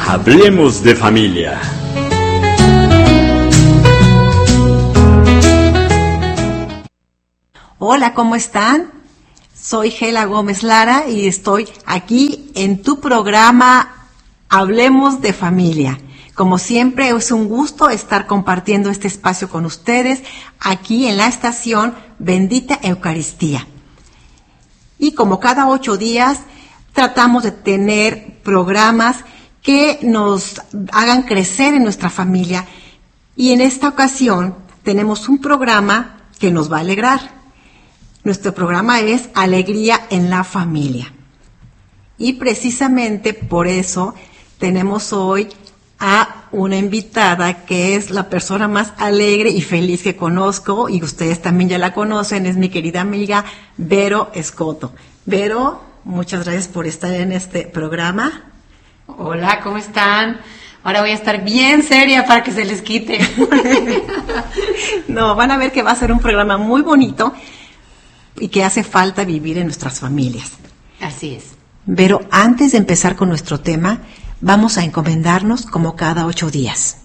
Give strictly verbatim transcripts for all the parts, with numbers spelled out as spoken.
Hablemos de familia. Hola, ¿cómo están? Soy Gela Gómez Lara y estoy aquí en tu programa Hablemos de Familia. Como siempre, es un gusto estar compartiendo este espacio con ustedes aquí en la estación Bendita Eucaristía. Y como cada ocho días, tratamos de tener programas que nos hagan crecer en nuestra familia. Y en esta ocasión tenemos un programa que nos va a alegrar. Nuestro programa es Alegría en la Familia. Y precisamente por eso tenemos hoy a una invitada que es la persona más alegre y feliz que conozco, y ustedes también ya la conocen, es mi querida amiga Vero Escoto. Vero, muchas gracias por estar en este programa. Hola, ¿cómo están? Ahora voy a estar bien seria para que se les quite. No, van a ver que va a ser un programa muy bonito y que hace falta vivir en nuestras familias. Así es. Pero antes de empezar con nuestro tema, vamos a encomendarnos como cada ocho días.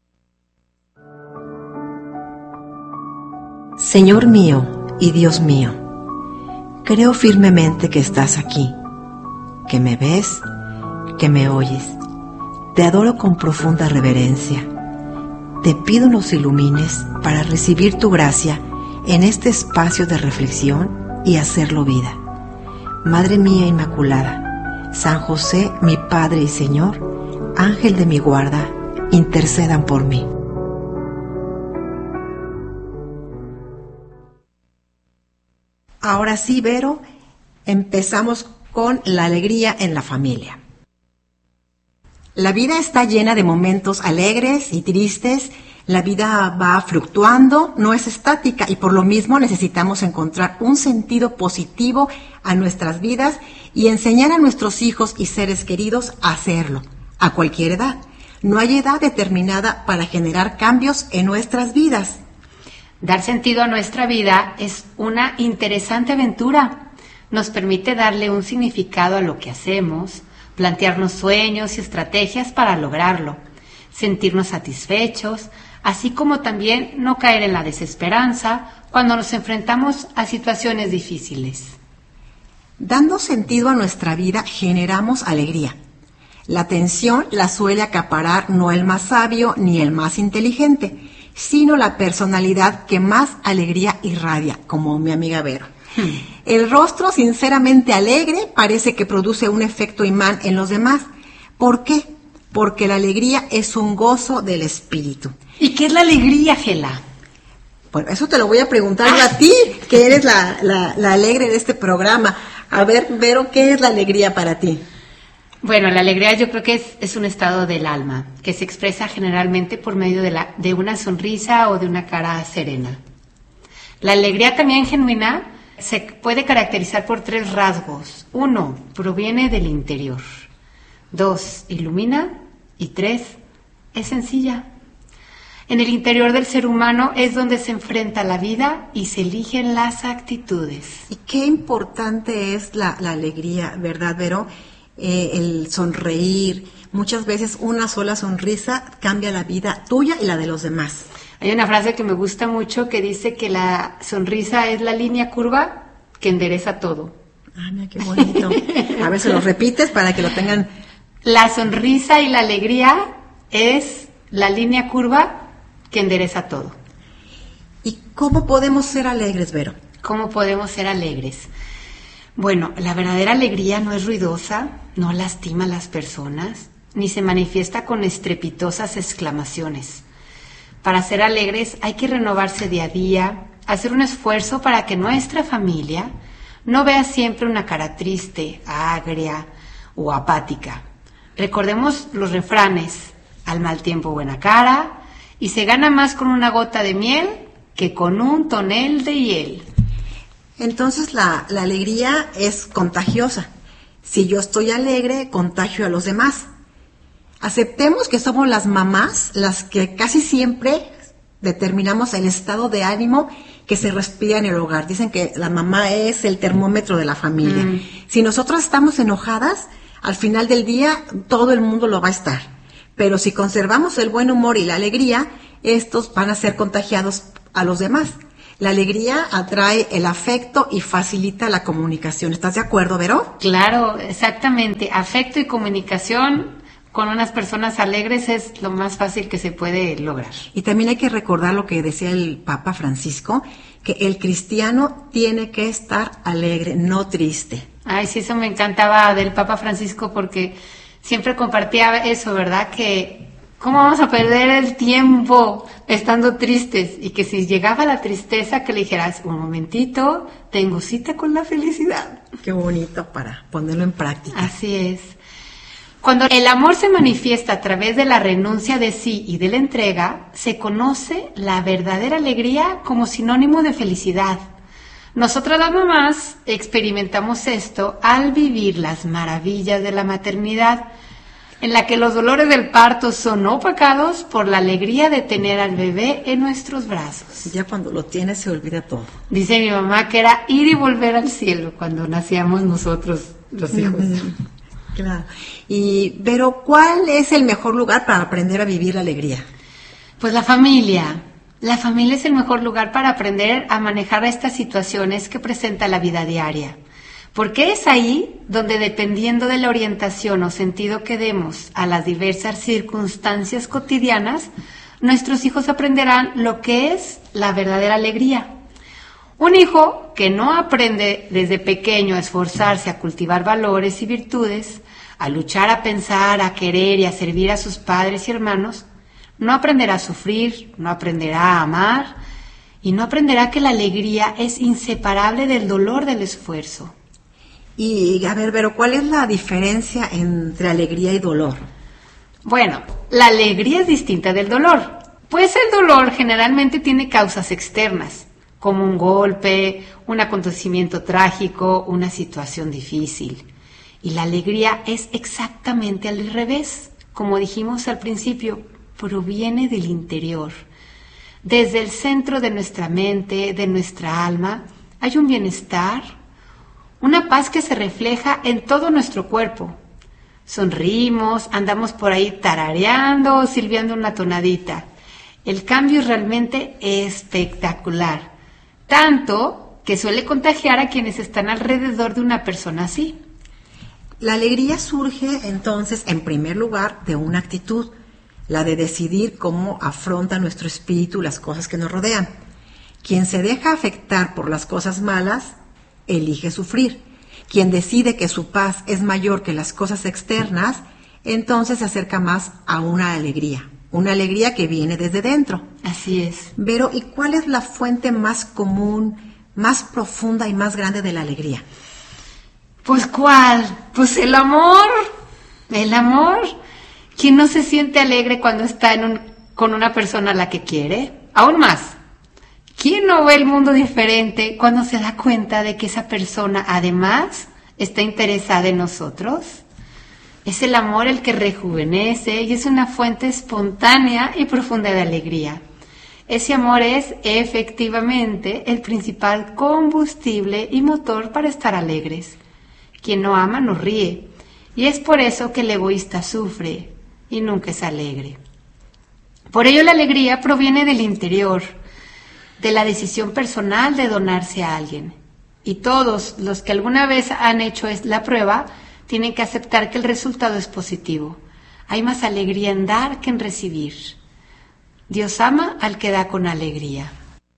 Señor mío y Dios mío, creo firmemente que estás aquí, que me ves, que me oyes. Te adoro con profunda reverencia. Te pido nos ilumines para recibir tu gracia en este espacio de reflexión y hacerlo vida. Madre mía Inmaculada, San José, mi Padre y Señor, Ángel de mi guarda, intercedan por mí. Ahora sí, Vero, empezamos con la alegría en la familia. La vida está llena de momentos alegres y tristes. La vida va fluctuando, no es estática, y por lo mismo necesitamos encontrar un sentido positivo a nuestras vidas y enseñar a nuestros hijos y seres queridos a hacerlo, a cualquier edad. No hay edad determinada para generar cambios en nuestras vidas. Dar sentido a nuestra vida es una interesante aventura. Nos permite darle un significado a lo que hacemos, plantearnos sueños y estrategias para lograrlo, sentirnos satisfechos, así como también no caer en la desesperanza cuando nos enfrentamos a situaciones difíciles. Dando sentido a nuestra vida generamos alegría. La atención la suele acaparar no el más sabio ni el más inteligente, sino la personalidad que más alegría irradia, como mi amiga Vero. Hmm. El rostro sinceramente alegre parece que produce un efecto imán en los demás. ¿Por qué? Porque la alegría es un gozo del espíritu. ¿Y qué es la alegría, Gela? Bueno, eso te lo voy a preguntar ah. a ti, que eres la, la, la alegre de este programa. A ver, Vero, ¿qué es la alegría para ti? Bueno, la alegría yo creo que es, es un estado del alma, que se expresa generalmente por medio de, la, de una sonrisa o de una cara serena. La alegría también genuina se puede caracterizar por tres rasgos. Uno, proviene del interior. Dos, ilumina. Y tres, es sencilla. En el interior del ser humano es donde se enfrenta la vida y se eligen las actitudes. Y qué importante es la, la alegría, ¿verdad, Vero? Eh, el sonreír. Muchas veces una sola sonrisa cambia la vida tuya y la de los demás. Hay una frase que me gusta mucho que dice que la sonrisa es la línea curva que endereza todo. Ah, mira, qué bonito. A ver, se lo repites para que lo tengan. La sonrisa y la alegría es la línea curva que endereza todo. ¿Y cómo podemos ser alegres, Vero? ¿Cómo podemos ser alegres? Bueno, la verdadera alegría no es ruidosa, no lastima a las personas, ni se manifiesta con estrepitosas exclamaciones. Para ser alegres hay que renovarse día a día, hacer un esfuerzo para que nuestra familia no vea siempre una cara triste, agria o apática. Recordemos los refranes: al mal tiempo buena cara, y se gana más con una gota de miel que con un tonel de hiel. Entonces la, la alegría es contagiosa. Si yo estoy alegre, contagio a los demás. Aceptemos que somos las mamás las que casi siempre determinamos el estado de ánimo que se respira en el hogar. Dicen que la mamá es el termómetro de la familia. Mm. Si nosotros estamos enojadas, Al final del día, todo el mundo lo va a estar. Pero si conservamos el buen humor y la alegría, estos van a ser contagiados a los demás. La alegría atrae el afecto y facilita la comunicación. ¿Estás de acuerdo, Vero? Claro, exactamente. Afecto y comunicación con unas personas alegres es lo más fácil que se puede lograr. Y también hay que recordar lo que decía el Papa Francisco, que el cristiano tiene que estar alegre, no triste. Ay, sí, eso me encantaba del Papa Francisco porque siempre compartía eso, ¿verdad? Que ¿cómo vamos a perder el tiempo estando tristes? Y que si llegaba la tristeza, que le dijeras, un momentito, tengo cita con la felicidad. Qué bonito para ponerlo en práctica. Así es. Cuando el amor se manifiesta a través de la renuncia de sí y de la entrega, se conoce la verdadera alegría como sinónimo de felicidad. Nosotras las mamás experimentamos esto al vivir las maravillas de la maternidad, en la que los dolores del parto son opacados por la alegría de tener al bebé en nuestros brazos. Ya cuando lo tienes se olvida todo. Dice mi mamá que era ir y volver al cielo cuando nacíamos nosotros, los hijos. Mm, claro. Y, pero, ¿cuál es el mejor lugar para aprender a vivir la alegría? Pues la familia. La familia es el mejor lugar para aprender a manejar estas situaciones que presenta la vida diaria. Porque es ahí donde, dependiendo de la orientación o sentido que demos a las diversas circunstancias cotidianas, nuestros hijos aprenderán lo que es la verdadera alegría. Un hijo que no aprende desde pequeño a esforzarse, a cultivar valores y virtudes, a luchar, a pensar, a querer y a servir a sus padres y hermanos, no aprenderá a sufrir, no aprenderá a amar y no aprenderá que la alegría es inseparable del dolor del esfuerzo. Y, a ver, pero ¿cuál es la diferencia entre alegría y dolor? Bueno, la alegría es distinta del dolor, pues el dolor generalmente tiene causas externas, como un golpe, un acontecimiento trágico, una situación difícil. Y la alegría es exactamente al revés, como dijimos al principio, proviene del interior. Desde el centro de nuestra mente, de nuestra alma, hay un bienestar, una paz que se refleja en todo nuestro cuerpo. Sonrimos, andamos por ahí tarareando o silbiando una tonadita. El cambio es realmente espectacular, tanto que suele contagiar a quienes están alrededor de una persona así. La alegría surge entonces, en primer lugar, de una actitud, la de decidir cómo afronta nuestro espíritu las cosas que nos rodean. Quien se deja afectar por las cosas malas, elige sufrir. Quien decide que su paz es mayor que las cosas externas, entonces se acerca más a una alegría, una alegría que viene desde dentro. Así es. Pero, ¿y cuál es la fuente más común, más profunda y más grande de la alegría? Pues, ¿cuál? Pues el amor, el amor. ¿Quién no se siente alegre cuando está en un, con una persona a la que quiere? Aún más, ¿quién no ve el mundo diferente cuando se da cuenta de que esa persona además está interesada en nosotros? Es el amor el que rejuvenece y es una fuente espontánea y profunda de alegría. Ese amor es efectivamente el principal combustible y motor para estar alegres. Quien no ama no ríe, y es por eso que el egoísta sufre y nunca es alegre. Por ello la alegría proviene del interior, de la decisión personal de donarse a alguien. Y todos los que alguna vez han hecho la prueba tienen que aceptar que el resultado es positivo. Hay más alegría en dar que en recibir. Dios ama al que da con alegría.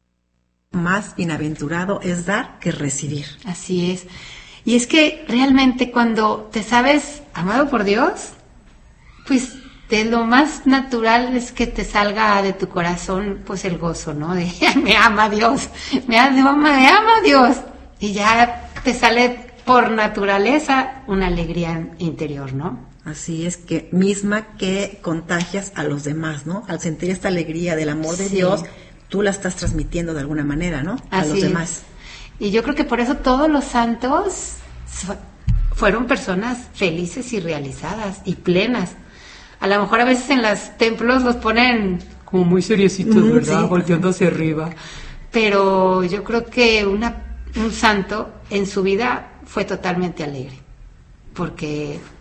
Más bienaventurado es dar que recibir. Así es. Y es que realmente cuando te sabes amado por Dios, pues de lo más natural es que te salga de tu corazón pues el gozo, ¿no? De me ama Dios, me ama, me ama Dios. Y ya te sale por naturaleza una alegría interior, ¿no? Así es, que misma que contagias a los demás, ¿no? Al sentir esta alegría del amor de Sí. Dios, tú la estás transmitiendo de alguna manera, ¿no? A Así los es. demás. Y yo creo que por eso todos los santos fu- fueron personas felices y realizadas y plenas. A lo mejor a veces en los templos los ponen como muy seriecitos, Mm, ¿verdad? sí. Volteando hacia arriba. Pero yo creo que una, un santo en su vida fue totalmente alegre. Porque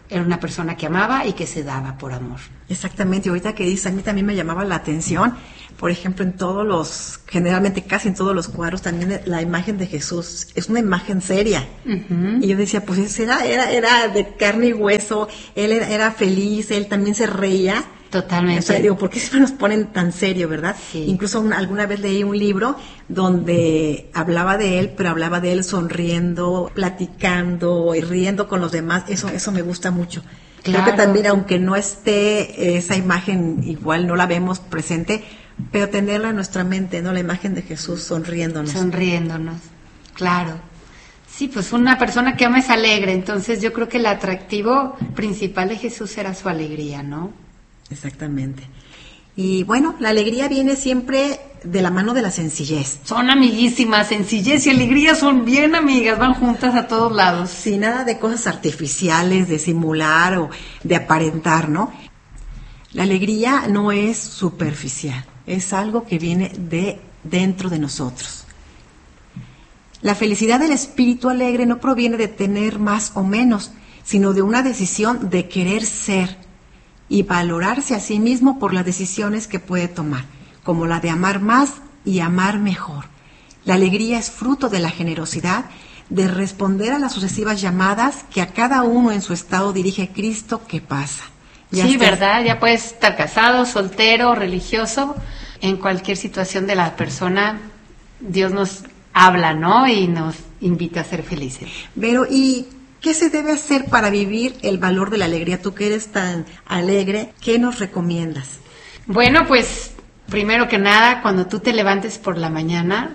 era una persona que amaba y que se daba por amor. Exactamente, ahorita que dices, a mí también me llamaba la atención, por ejemplo, en todos los, generalmente casi en todos los cuadros, también la imagen de Jesús es una imagen seria. Uh-huh. Y yo decía, pues era, era, era de carne y hueso, él era, era feliz, él también se reía. Totalmente. O sea, digo, ¿por qué siempre nos ponen tan serio, verdad? Sí. Incluso una, alguna vez leí un libro donde hablaba de él, pero hablaba de él sonriendo, platicando y riendo con los demás. Eso, eso me gusta mucho. Claro. Creo que también, aunque no esté esa imagen, igual no la vemos presente, pero tenerla en nuestra mente, ¿no? La imagen de Jesús sonriéndonos. Sonriéndonos, claro. Sí, pues una persona que ama es alegre, entonces yo creo que el atractivo principal de Jesús era su alegría, ¿no? Exactamente. Y bueno, la alegría viene siempre de la mano de la sencillez. Son amiguísimas, sencillez y alegría son bien amigas, van juntas a todos lados. Sin nada de cosas artificiales, de simular o de aparentar, ¿no? La alegría no es superficial, es algo que viene de dentro de nosotros. La felicidad del espíritu alegre no proviene de tener más o menos, sino de una decisión de querer ser y valorarse a sí mismo por las decisiones que puede tomar, como la de amar más y amar mejor. La alegría es fruto de la generosidad, de responder a las sucesivas llamadas que a cada uno en su estado dirige Cristo que pasa. Ya sí, estás... ¿verdad? Ya puedes estar casado, soltero, religioso, en cualquier situación de la persona, Dios nos habla, ¿no? Y nos invita a ser felices. Pero, ¿y qué se debe hacer para vivir el valor de la alegría? Tú que eres tan alegre, ¿qué nos recomiendas? Bueno, pues primero que nada, cuando tú te levantes por la mañana,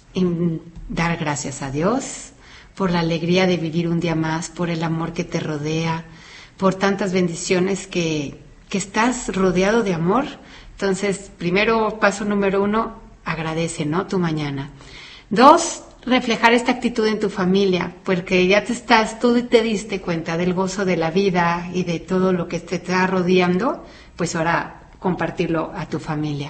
dar gracias a Dios por la alegría de vivir un día más, por el amor que te rodea, por tantas bendiciones que, que estás rodeado de amor. Entonces, primero, paso número uno, agradece, ¿no? Tu mañana. Dos, reflejar esta actitud en tu familia, porque ya te estás, tú te diste cuenta del gozo de la vida y de todo lo que te está rodeando, pues ahora compartirlo a tu familia.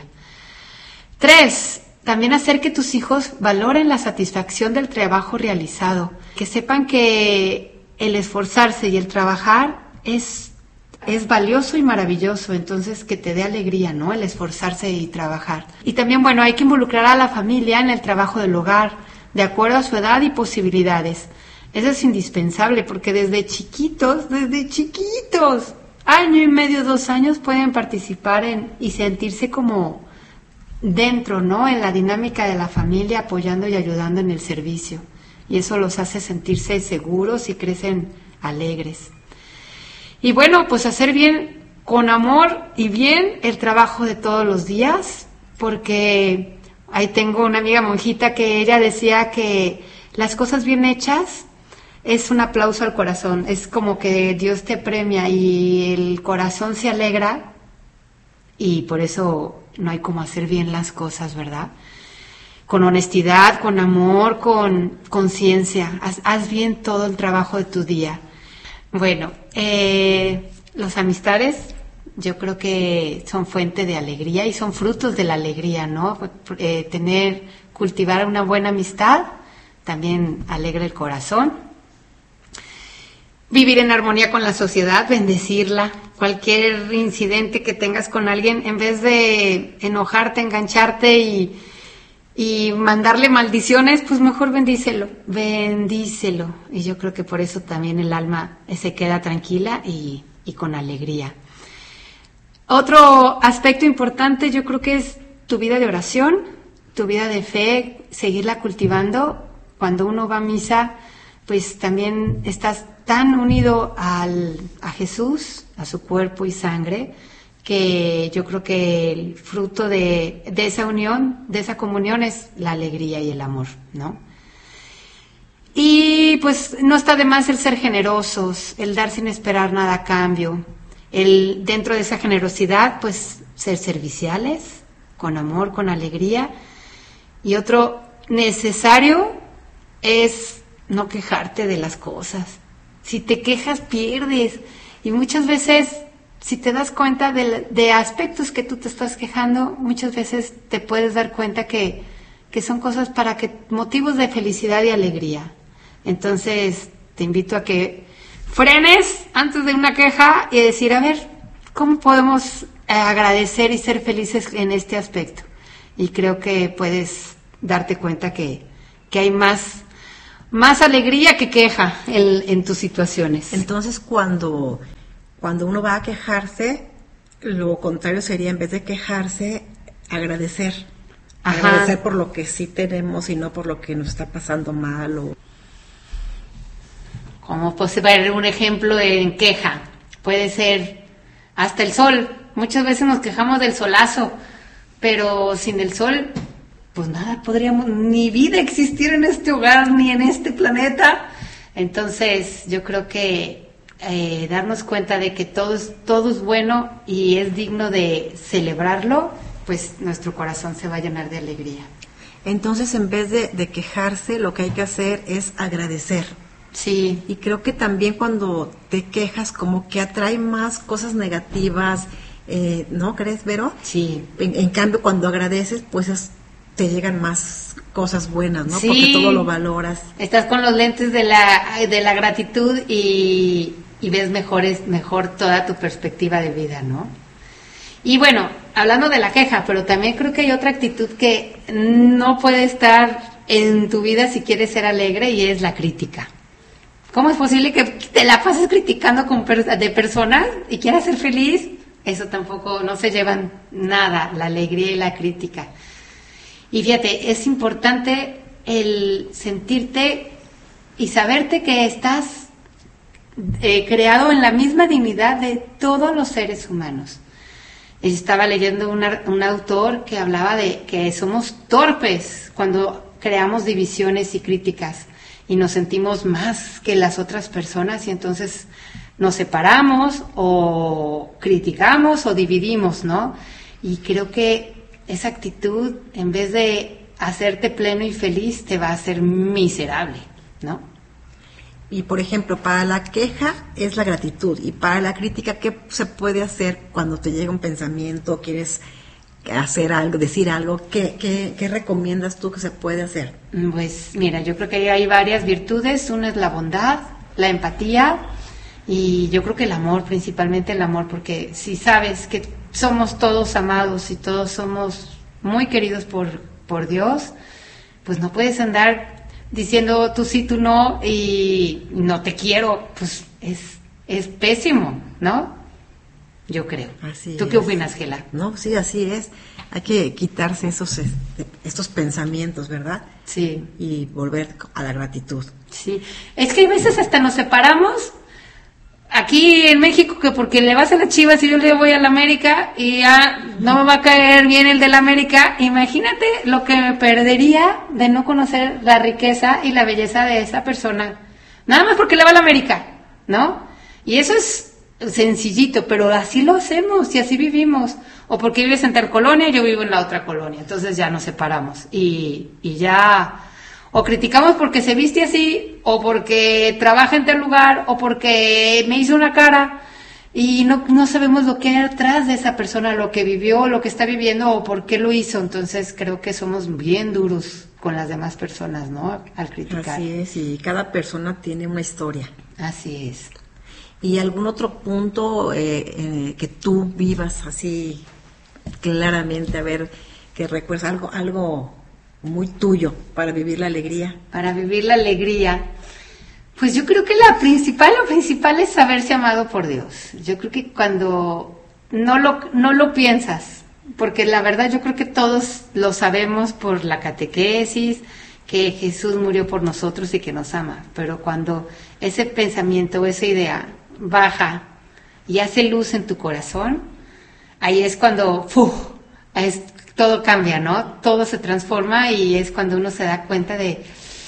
Tres, también hacer que tus hijos valoren la satisfacción del trabajo realizado, que sepan que el esforzarse y el trabajar es, es valioso y maravilloso, entonces que te dé alegría, ¿no? El esforzarse y trabajar. Y también, bueno, hay que involucrar a la familia en el trabajo del hogar, de acuerdo a su edad y posibilidades. Eso es indispensable porque desde chiquitos, desde chiquitos, año y medio, dos años, pueden participar en y sentirse como dentro, ¿no? En la dinámica de la familia, apoyando y ayudando en el servicio. Y eso los hace sentirse seguros y crecen alegres. Y bueno, pues hacer bien, con amor y bien, el trabajo de todos los días, porque ahí tengo una amiga monjita que ella decía que las cosas bien hechas es un aplauso al corazón, es como que Dios te premia y el corazón se alegra y por eso no hay como hacer bien las cosas, ¿verdad? Con honestidad, con amor, con conciencia, haz, haz bien todo el trabajo de tu día. Bueno, eh, las amistades yo creo que son fuente de alegría y son frutos de la alegría, ¿no? Eh, tener, cultivar una buena amistad también alegra el corazón. Vivir en armonía con la sociedad, bendecirla. Cualquier incidente que tengas con alguien, en vez de enojarte, engancharte y, y mandarle maldiciones, pues mejor bendícelo, bendícelo. Y yo creo que por eso también el alma se queda tranquila y, y con alegría. Otro aspecto importante yo creo que es tu vida de oración, tu vida de fe, seguirla cultivando. Cuando uno va a misa, pues también estás tan unido al, a Jesús, a su cuerpo y sangre, que yo creo que el fruto de, de esa unión, de esa comunión es la alegría y el amor, ¿no? Y pues no está de más el ser generosos, el dar sin esperar nada a cambio, el dentro de esa generosidad pues ser serviciales, con amor, con alegría. Y otro necesario es no quejarte de las cosas. Si te quejas, pierdes. Y muchas veces, si te das cuenta de, de aspectos que tú te estás quejando, muchas veces te puedes dar cuenta que, que son cosas para que motivos de felicidad y alegría. Entonces, te invito a que frenes antes de una queja y decir, a ver, ¿cómo podemos eh, agradecer y ser felices en este aspecto? Y creo que puedes darte cuenta que, que hay más, más alegría que queja en, en tus situaciones. Entonces, cuando, cuando uno va a quejarse, lo contrario sería, en vez de quejarse, agradecer. Ajá. Agradecer por lo que sí tenemos y no por lo que nos está pasando mal. O... Como puede ser un ejemplo en queja, puede ser hasta el sol. Muchas veces nos quejamos del solazo, pero sin el sol, pues nada, podríamos ni vida existir en este hogar ni en este planeta. Entonces, yo creo que eh, darnos cuenta de que todo es, todo es bueno y es digno de celebrarlo, pues nuestro corazón se va a llenar de alegría. Entonces, en vez de, de quejarse, lo que hay que hacer es agradecer. Sí. Y creo que también cuando te quejas, como que atrae más cosas negativas, eh, ¿no crees, Vero? Sí. En, en cambio, cuando agradeces, pues es, te llegan más cosas buenas, ¿no? Sí. Porque todo lo valoras. Estás con los lentes de la, de la gratitud y, y ves mejores, mejor toda tu perspectiva de vida, ¿no? Y bueno, hablando de la queja, pero también creo que hay otra actitud que no puede estar en tu vida si quieres ser alegre, y es la crítica. ¿Cómo es posible que te la pases criticando con per- de personas y quieras ser feliz? Eso tampoco, no se llevan nada, la alegría y la crítica. Y fíjate, es importante el sentirte y saberte que estás eh, creado en la misma dignidad de todos los seres humanos. Estaba leyendo una, un autor que hablaba de que somos torpes cuando creamos divisiones y críticas y nos sentimos más que las otras personas, y entonces nos separamos o criticamos o dividimos, ¿no? Y creo que esa actitud, en vez de hacerte pleno y feliz, te va a hacer miserable, ¿no? Y, por ejemplo, para la queja es la gratitud, y para la crítica, ¿qué se puede hacer cuando te llega un pensamiento, quieres hacer algo, decir algo? ¿Qué, qué, qué recomiendas tú que se puede hacer? Pues mira, yo creo que hay varias virtudes. Una es la bondad, la empatía, y yo creo que el amor, principalmente el amor, porque si sabes que somos todos amados y todos somos muy queridos por, por Dios, pues no puedes andar diciendo tú sí, tú no, y no te quiero, pues es, es pésimo, ¿no? Yo creo. Así ¿Tú es. qué opinas, Gela? No, sí, así es. Hay que quitarse esos este, estos pensamientos, ¿verdad? Sí. Y volver a la gratitud. Sí. Es que hay veces hasta nos separamos aquí en México, que porque le vas a las Chivas y yo le voy a la América y ya no me va a caer bien el de la América. Imagínate lo que me perdería de no conocer la riqueza y la belleza de esa persona, nada más porque le va a la América, ¿no? Y eso es sencillito, pero así lo hacemos y así vivimos. O porque vives en tal colonia y yo vivo en la otra colonia, entonces ya nos separamos y, y ya... O criticamos porque se viste así, o porque trabaja en tal lugar, o porque me hizo una cara, y no, no sabemos lo que hay atrás de esa persona, lo que vivió, lo que está viviendo, o por qué lo hizo. Entonces creo que somos bien duros con las demás personas, ¿no? Al criticar. Así es, y cada persona tiene una historia. Así es. ¿Y algún otro punto eh, eh, que tú vivas así claramente, a ver, que recuerdes algo, algo muy tuyo para vivir la alegría? Para vivir la alegría, pues yo creo que la principal, lo principal es saberse amado por Dios. Yo creo que cuando no lo, no lo piensas, porque la verdad yo creo que todos lo sabemos por la catequesis, que Jesús murió por nosotros y que nos ama, pero cuando ese pensamiento o esa idea baja y hace luz en tu corazón, ahí es cuando ¡fuf! Es, todo cambia, ¿no? Todo se transforma, y es cuando uno se da cuenta de,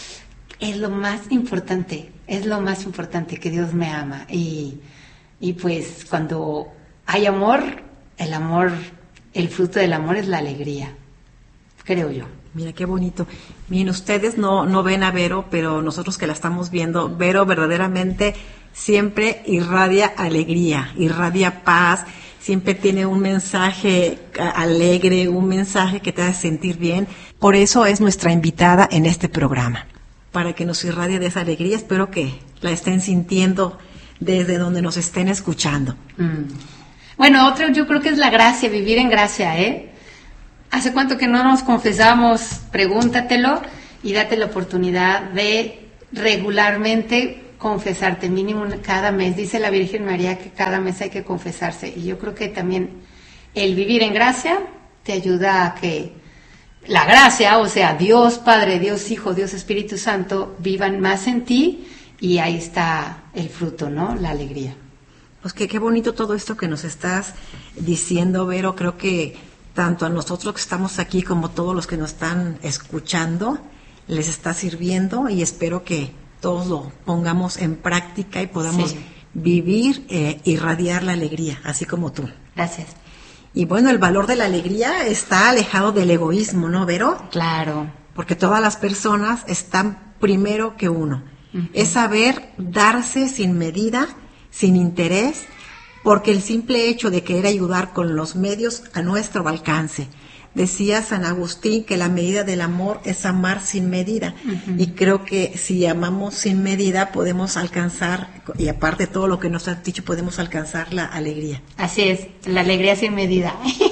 es lo más importante, es lo más importante, que Dios me ama. Y, y pues cuando hay amor, el amor, el fruto del amor es la alegría, creo yo. Mira qué bonito. Miren, ustedes no, no ven a Vero, pero nosotros que la estamos viendo, Vero verdaderamente siempre irradia alegría, irradia paz, siempre tiene un mensaje alegre, un mensaje que te hace sentir bien. Por eso es nuestra invitada en este programa, para que nos irradie de esa alegría. Espero que la estén sintiendo desde donde nos estén escuchando. Mm. Bueno, otro yo creo que es la gracia, vivir en gracia, ¿eh? ¿Hace cuánto que no nos confesamos? Pregúntatelo y date la oportunidad de regularmente confesarte, mínimo cada mes. Dice la Virgen María que cada mes hay que confesarse, y yo creo que también el vivir en gracia te ayuda a que la gracia, o sea, Dios Padre, Dios Hijo, Dios Espíritu Santo, vivan más en ti, y ahí está el fruto, ¿no? La alegría. Pues que qué bonito todo esto que nos estás diciendo, Vero. Creo que tanto a nosotros que estamos aquí como todos los que nos están escuchando les está sirviendo, y espero que todos lo pongamos en práctica y podamos sí. vivir, eh, irradiar la alegría, así como tú. Gracias. Y bueno, el valor de la alegría está alejado del egoísmo, ¿no, Vero? Claro. Porque todas las personas están primero que uno. Uh-huh. Es saber darse sin medida, sin interés, porque el simple hecho de querer ayudar con los medios a nuestro alcance. Decía San Agustín que la medida del amor es amar sin medida, uh-huh. y creo que si amamos sin medida podemos alcanzar, y aparte de todo lo que nos has dicho, podemos alcanzar la alegría. Así es, la alegría sin medida.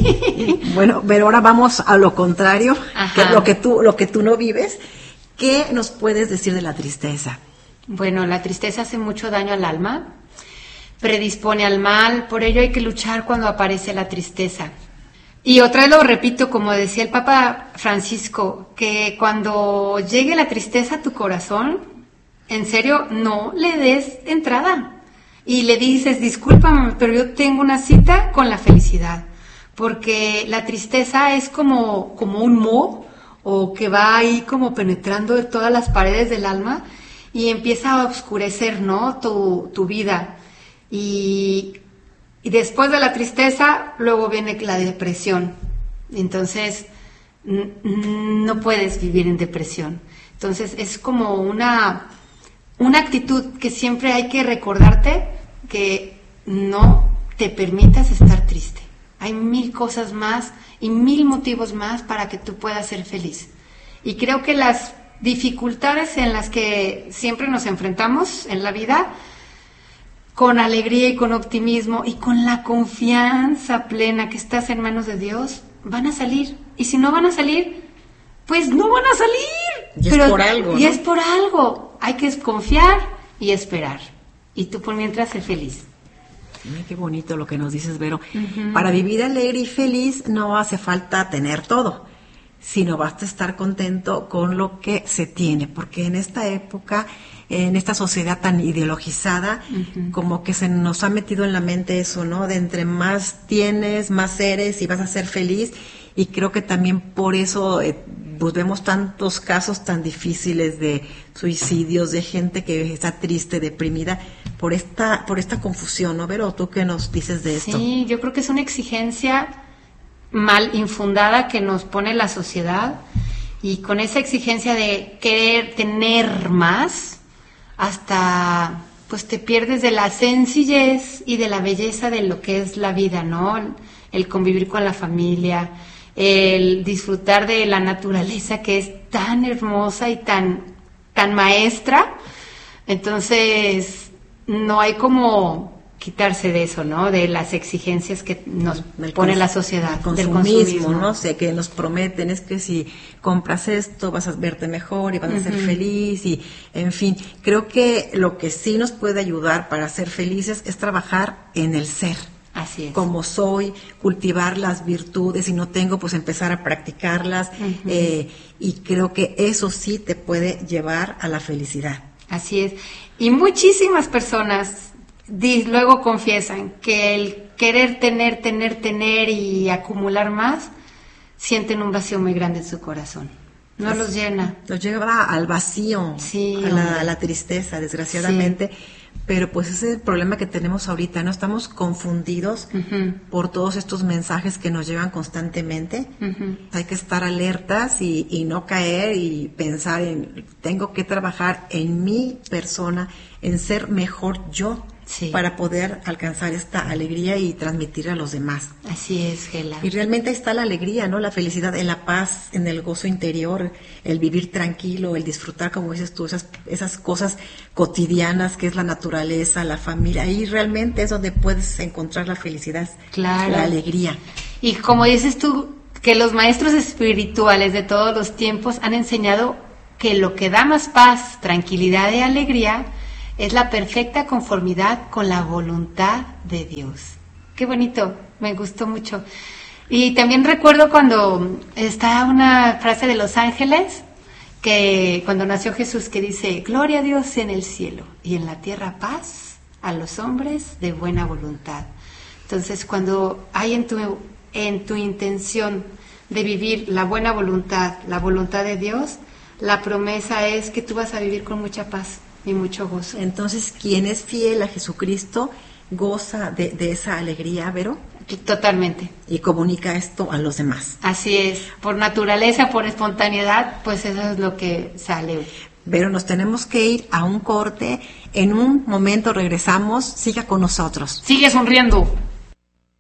Bueno, pero ahora vamos a lo contrario, Ajá. que es lo que tú, lo que tú no vives. ¿Qué nos puedes decir de la tristeza? Bueno, la tristeza hace mucho daño al alma, predispone al mal, por ello hay que luchar cuando aparece la tristeza. Y otra vez lo repito, como decía el Papa Francisco, que cuando llegue la tristeza a tu corazón, en serio, no le des entrada. Y le dices, discúlpame, pero yo tengo una cita con la felicidad. Porque la tristeza es como, como un moho, o que va ahí como penetrando de todas las paredes del alma, y empieza a oscurecer, ¿no?, tu, tu vida. Y... Y después de la tristeza, luego viene la depresión. Entonces, n- no puedes vivir en depresión. Entonces, es como una, una actitud que siempre hay que recordarte, que no te permitas estar triste. Hay mil cosas más y mil motivos más para que tú puedas ser feliz. Y creo que las dificultades en las que siempre nos enfrentamos en la vida, con alegría y con optimismo y con la confianza plena que estás en manos de Dios, van a salir. Y si no van a salir, pues no van a salir. Y Pero, es por algo, Y ¿no? es por algo. Hay que confiar y esperar. Y tú por mientras ser feliz. Ay, qué bonito lo que nos dices, Vero. Uh-huh. Para vivir alegre y feliz no hace falta tener todo, sino basta estar contento con lo que se tiene, porque en esta época, en esta sociedad tan ideologizada, uh-huh. como que se nos ha metido en la mente eso, ¿no? De entre más tienes, más eres y vas a ser feliz. Y creo que también por eso eh, pues vemos tantos casos tan difíciles de suicidios, de gente que está triste, deprimida, por esta por esta confusión, ¿no, Vero? ¿Tú qué nos dices de esto? Sí, yo creo que es una exigencia mal infundada que nos pone la sociedad, y con esa exigencia de querer tener más, hasta pues te pierdes de la sencillez y de la belleza de lo que es la vida, ¿no? El convivir con la familia, el disfrutar de la naturaleza que es tan hermosa y tan, tan maestra. Entonces no hay como quitarse de eso, ¿no? De las exigencias que nos del pone cons- la sociedad, del del consumismo, consumismo, ¿no? O sea, que nos prometen es que si compras esto vas a verte mejor y vas uh-huh. a ser feliz, y en fin, creo que lo que sí nos puede ayudar para ser felices es trabajar en el ser. Así es. Como soy, cultivar las virtudes, y no tengo, pues empezar a practicarlas, uh-huh. eh, y creo que eso sí te puede llevar a la felicidad. Así es. Y muchísimas personas di, luego confiesan que el querer tener, tener, tener y acumular más, sienten un vacío muy grande en su corazón. No pues, los llena. Los lleva al vacío, sí, a, la, a la tristeza, desgraciadamente. Sí. Pero pues ese es el problema que tenemos ahorita, ¿no? Estamos confundidos uh-huh. por todos estos mensajes que nos llegan constantemente. Uh-huh. Hay que estar alertas y, y no caer y pensar en, tengo que trabajar en mi persona, en ser mejor yo, Sí. para poder alcanzar esta alegría y transmitirla a los demás. Así es, Gela. Y realmente ahí está la alegría, ¿no? La felicidad, en la paz, en el gozo interior, el vivir tranquilo, el disfrutar, como dices tú, esas, esas cosas cotidianas que es la naturaleza, la familia. Ahí realmente es donde puedes encontrar la felicidad, Claro. la alegría. Y como dices tú, que los maestros espirituales de todos los tiempos han enseñado que lo que da más paz, tranquilidad y alegría es la perfecta conformidad con la voluntad de Dios. Qué bonito, me gustó mucho. Y también recuerdo cuando está una frase de los ángeles, que cuando nació Jesús, que dice, gloria a Dios en el cielo y en la tierra paz a los hombres de buena voluntad. Entonces, cuando hay en tu, en tu intención de vivir la buena voluntad, la voluntad de Dios, la promesa es que tú vas a vivir con mucha paz y mucho gozo. Entonces, quien es fiel a Jesucristo goza de, de esa alegría, Vero, Totalmente. y comunica esto a los demás. Así es. Por naturaleza, por espontaneidad, pues eso es lo que sale. Pero nos tenemos que ir a un corte. En un momento regresamos. Siga con nosotros. Sigue sonriendo.